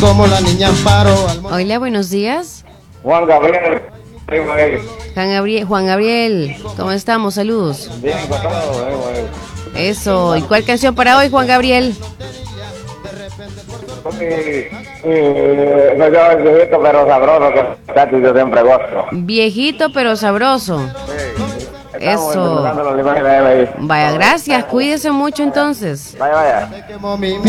Como la niña Amparo. Hola, buenos días. Juan Gabriel. Juan Gabriel, ¿cómo estamos? Saludos. Bien, con todo, Eso, ¿y cuál canción para hoy, Juan Gabriel? No, yo viejito pero sabroso, que casi yo siempre gozo. Viejito pero sabroso. Sí. Eso. Vaya, gracias, cuídese mucho entonces. Vaya.